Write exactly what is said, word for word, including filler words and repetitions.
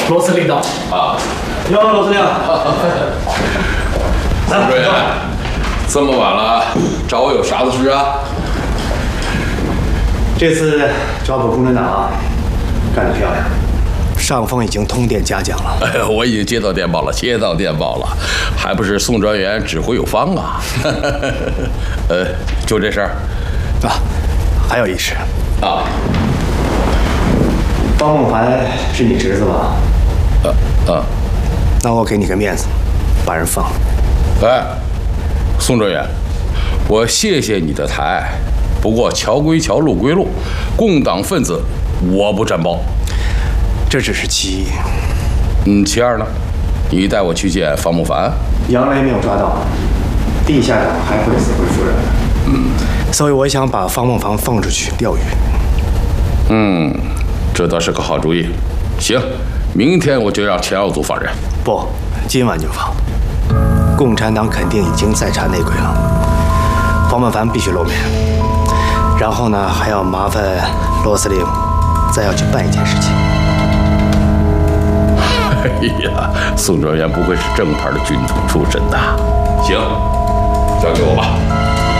罗司令到啊！ 哟，罗司令， 来，主任，这么晚了，找我有啥子事啊？ 这次抓捕共产党干得漂亮，上峰已经通电嘉奖了。 哎呀，我已经接到电报了，接到电报了，还不是宋专员指挥有方啊？呃，就这事儿啊，还有一事啊。 方梦凡是你侄子吧？ 啊啊， 那我给你个面子，把人放了。 哎，宋专员，我谢谢你的抬爱，不过桥归桥，路归路，共党分子我不沾包。 这只是其一。 嗯，其二呢？你带我去见方慕凡。 杨雷没有抓到，地下党还会死灰复燃。嗯，所以我想把方梦凡放出去钓鱼。 嗯，这倒是个好主意。行，明天我就让钱耀祖放人。 不，今晚就放。共产党肯定已经在查内鬼了，方梦凡必须露面。然后呢，还要麻烦罗司令再要去办一件事情。 哎呀，宋专员不会是正牌的军统出身的。行，交给我吧。